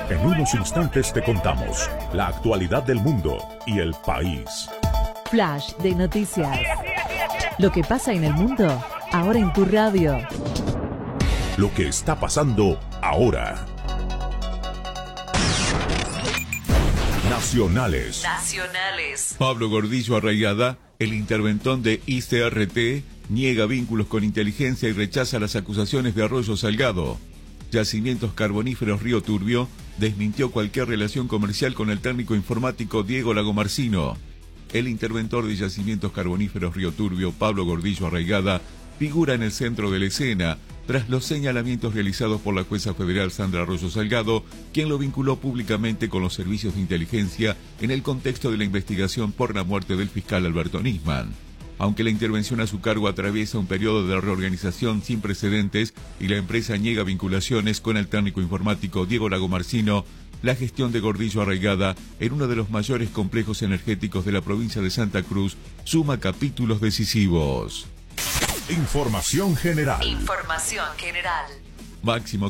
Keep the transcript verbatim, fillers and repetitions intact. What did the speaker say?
En unos instantes te contamos la actualidad del mundo y el país. Flash de noticias. Lo que pasa en el mundo, ahora en tu radio. Lo que está pasando ahora. Nacionales. Nacionales. Pablo Gordillo Arraigada, el interventón de I C R T, niega vínculos con inteligencia y rechaza las acusaciones de Arroyo Salgado. Yacimientos Carboníferos Río Turbio desmintió cualquier relación comercial con el técnico informático Diego Lagomarsino. El interventor de Yacimientos Carboníferos Río Turbio, Pablo Gordillo Arraigada, figura en el centro de la escena tras los señalamientos realizados por la jueza federal Sandra Arroyo Salgado, quien lo vinculó públicamente con los servicios de inteligencia en el contexto de la investigación por la muerte del fiscal Alberto Nisman. Aunque la intervención a su cargo atraviesa un periodo de reorganización sin precedentes y la empresa niega vinculaciones con el técnico informático Diego Lagomarsino, la gestión de Gordillo Arraigada en uno de los mayores complejos energéticos de la provincia de Santa Cruz suma capítulos decisivos. Información general. Información general. Máximo